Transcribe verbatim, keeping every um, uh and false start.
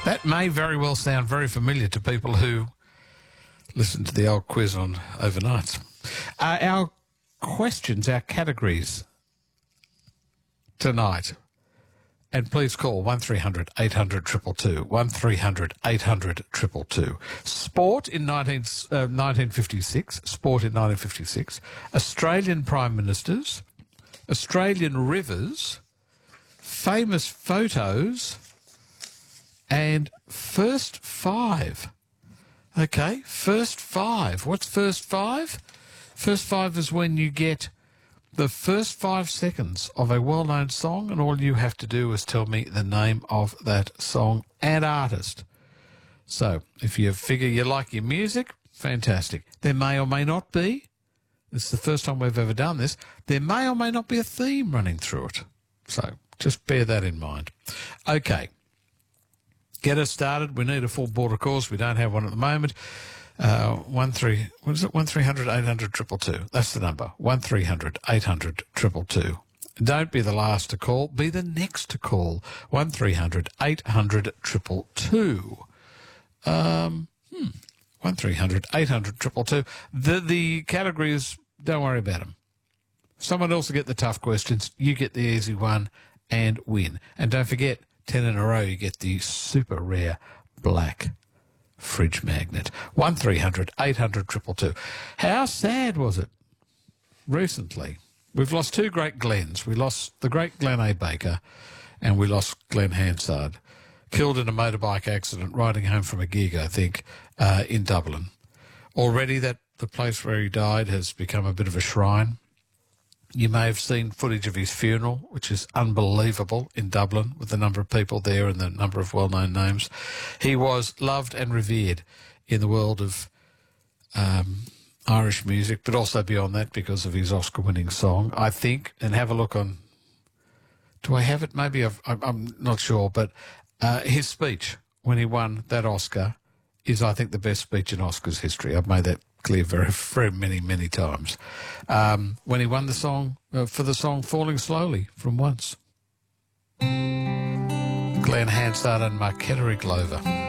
That may very well sound very familiar to people who listen to the old quiz on overnights. Uh, our questions, our categories tonight, and please call one three hundred eight hundred two two two, one three hundred eight hundred two two two. Sport in nineteen, uh, nineteen fifty-six, sport in nineteen fifty-six, Australian Prime Ministers, Australian rivers, famous photos, and first five. Okay, first five. What's first five? First five is when you get the first five seconds of a well-known song, and all you have to do is tell me the name of that song and artist. So, if you figure you like your music, fantastic. There may or may not be, this is the first time we've ever done this, there may or may not be a theme running through it. So, just bear that in mind. Okay. Get us started. We need a full border course. We don't have one at the moment. Uh, one three, what is it? One three hundred eight hundred two two two. That's the number. One three hundred eight hundred two two two. Don't be the last to call. Be the next to call. One three hundred eight hundred two two two. Um, hmm. One three hundred eight hundred two two two. The the categories. Don't worry about them. Someone else will get the tough questions. You get the easy one and win. And don't forget, ten in a row, you get the super rare black fridge magnet. One three hundred eight hundred two two two. How sad was it recently? We've lost two great Glens. We lost the great Glenn A. Baker and we lost Glenn Hansard, killed in a motorbike accident riding home from a gig, I think, uh, in Dublin. Already that the place where he died has become a bit of a shrine. You may have seen footage of his funeral, which is unbelievable, in Dublin, with the number of people there and the number of well-known names. He was loved and revered in the world of um, Irish music, but also beyond that because of his Oscar-winning song, I think. And have a look on... Do I have it? Maybe I've, I'm not sure, but uh, his speech when he won that Oscar is, I think, the best speech in Oscars history. I've made that clear very, very many, many times. Um, when he won the song, uh, for the song Falling Slowly from Once. Glenn Hansard and Mark Kettery Glover.